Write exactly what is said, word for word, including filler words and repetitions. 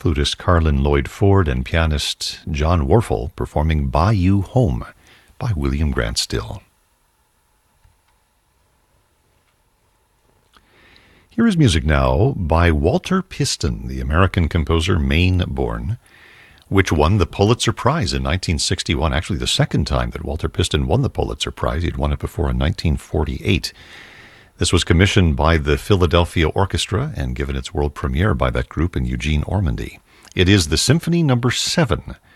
flutist Carlin Lloyd Ford and pianist John Warfel performing Buy You Home by William Grant Still. Here is music now by Walter Piston, the American composer, Maine-born, which won the Pulitzer Prize in nineteen sixty-one, actually the second time that Walter Piston won the Pulitzer Prize. He'd won it before in nineteen forty-eight. This was commissioned by the Philadelphia Orchestra and given its world premiere by that group and Eugene Ormandy. It is the Symphony Number seven